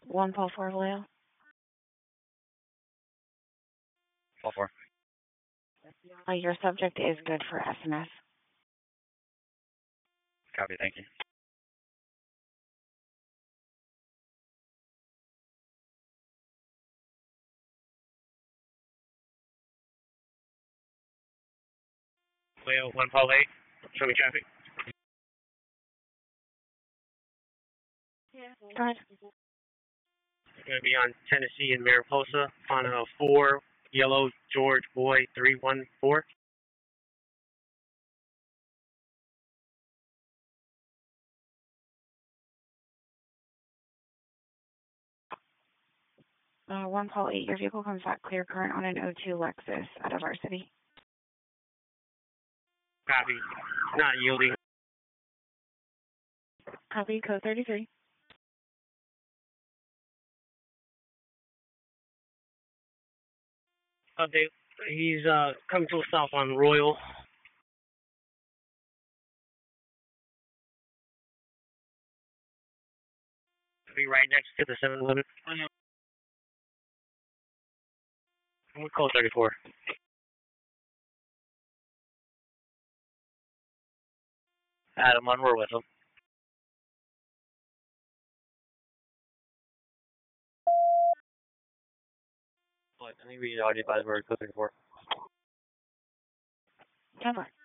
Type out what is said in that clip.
1 Paul 4 Vallejo. Paul 4. Your subject is good for SMS. Copy, thank you. Leo, 1 Paul 8. Show me traffic. Go ahead. It's going to be on Tennessee and Mariposa on a 4 Yellow George Boy 314. One Paul 8, your vehicle comes back clear current on an O2 Lexus out of our city. Copy. Not yielding. Copy, code 33. Update. He's coming to a stop on Royal. Be right next to the 7-Eleven. We call 34. Adam, we're with him. What? I think we already advised we're at 34. 10-4.